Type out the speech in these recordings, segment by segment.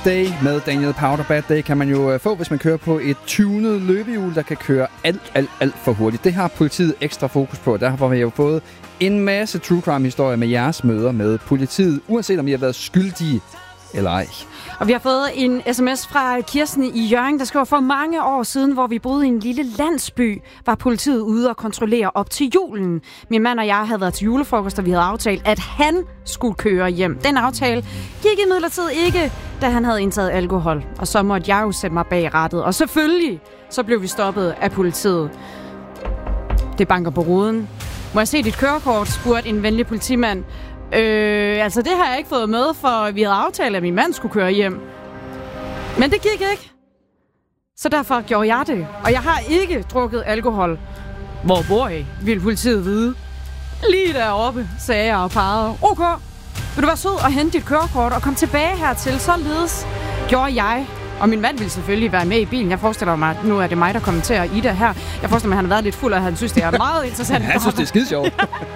Day med Daniel Powter. Bad Day kan man jo få, hvis man kører på et tunet løbehjul, der kan køre alt for hurtigt. Det har politiet ekstra fokus på. Derfor har jeg jo fået en masse true crime-historier med jeres møder med politiet, uanset om I har været skyldige eller ej. Og vi har fået en sms fra Kirsten i Hjørring, der skriver: for mange år siden, hvor vi boede i en lille landsby, var politiet ude og kontrollere op til julen. Min mand og jeg havde været til julefrokost, og vi havde aftalt, at han skulle køre hjem. Den aftale gik imidlertid ikke, da han havde indtaget alkohol. Og så måtte jeg jo sætte mig bag rattet. Og selvfølgelig, så blev vi stoppet af politiet. Det banker på ruden. Må jeg se dit kørekort, spurgte en venlig politimand. Altså det har jeg ikke fået med, for vi havde aftalt, at min mand skulle køre hjem. Men det gik ikke. Så derfor gjorde jeg det. Og jeg har ikke drukket alkohol. Hvor bor I? Vil politiet vide. Lige deroppe, sagde jeg og pegede. OK, vil du være sød og hente dit kørekort og komme tilbage hertil? Således gjorde jeg. Og min mand ville selvfølgelig være med i bilen. Jeg forestiller mig, at nu er det mig, der kommenterer i det her. Jeg forestiller mig, at han har været lidt fuld, og han synes, det er meget interessant. Jeg synes, det er skide sjovt.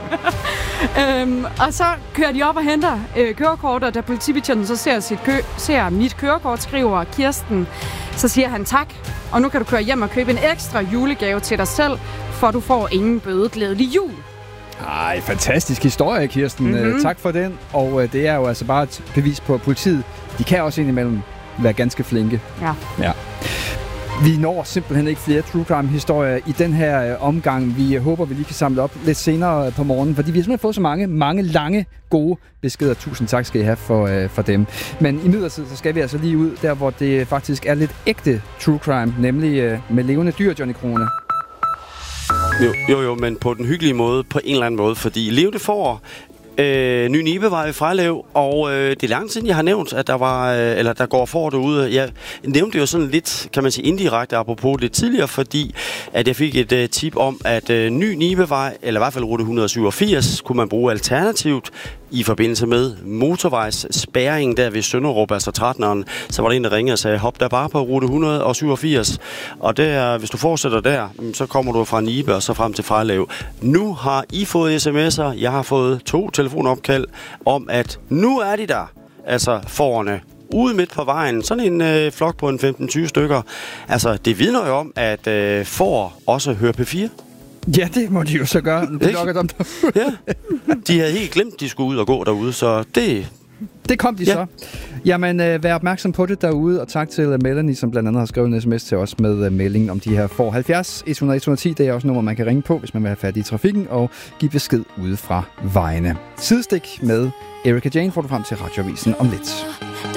Og så kører de op og henter kørekort, og da politibetjenten så ser mit kørekort, skriver Kirsten, så siger han tak. Og nu kan du køre hjem og købe en ekstra julegave til dig selv, for du får ingen bøde. Glædelig jul. Ej, fantastisk historie, Kirsten. Tak for den. Og det er jo altså bare et bevis på, at politiet, de kan også indimellem være ganske flinke. Ja. Vi når simpelthen ikke flere true crime-historier i den her omgang. Vi håber, vi lige kan samle op lidt senere på morgenen, fordi vi har simpelthen fået så mange lange, gode beskeder. Tusind tak skal I have for dem. Men i midlertid, så skal vi altså lige ud der, hvor det faktisk er lidt ægte true crime, nemlig med levende dyr, Johnny Krone. Jo, men på den hyggelige måde, på en eller anden måde, fordi levende får Ny Nibe var i Frejlev, og det er lang siden, jeg har nævnt, at der går får derude. Jeg nævnte jo sådan lidt, kan man sige, indirekte apropos lidt tidligere, fordi at jeg fik et tip om, at Ny Nibevej, eller i hvert fald rute 187, kunne man bruge alternativt i forbindelse med motorvejsspærringen der ved Sønderup, altså 13'eren. Så var der en, der ringede og sagde, hop der bare på rute 187. Og der, hvis du fortsætter der, så kommer du fra Nibe og så frem til Frejlev. Nu har I fået sms'er. Jeg har fået 2 telefonopkald om, at nu er de der. Altså forerne ude midt på vejen. Sådan en flok på en 15-20 stykker. Altså, det vidner jo om, at får også hører P4. Ja, det må de jo så gøre. Det ja, de havde helt glemt, de skulle ud og gå derude, så det kom de så. Jamen, vær opmærksom på det derude, og tak til Melanie, som blandt andet har skrevet en sms til os med meldingen om de her får. 70 100 110, det er også nummer, man kan ringe på, hvis man vil have fat i trafikken, og give besked ude fra vejene. Sidestik med Erika Jane får du frem til Radioavisen om lidt.